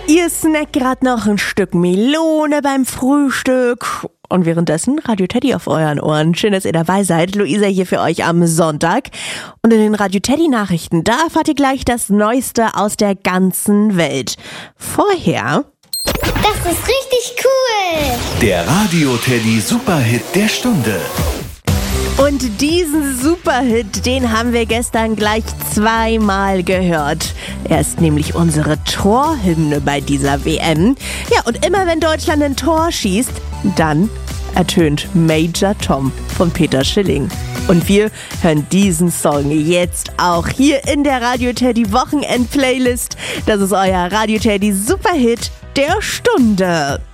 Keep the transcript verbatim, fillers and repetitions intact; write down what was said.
Ihr snackt gerade noch ein Stück Melone beim Frühstück und währenddessen Radio Teddy auf euren Ohren. Schön, dass ihr dabei seid. Luisa hier für euch am Sonntag. Und in den Radio Teddy Nachrichten, da erfahrt ihr gleich das Neueste aus der ganzen Welt. Vorher... Das ist richtig cool! Der Radio Teddy Superhit der Stunde. Und diesen Superhit, den haben wir gestern gleich zweimal gehört. Er ist nämlich unsere Torhymne bei dieser W M. Ja, und immer wenn Deutschland ein Tor schießt, dann ertönt Major Tom von Peter Schilling. Und wir hören diesen Song jetzt auch hier in der Radio Teddy Wochenend-Playlist. Das ist euer Radio Teddy Superhit der Stunde.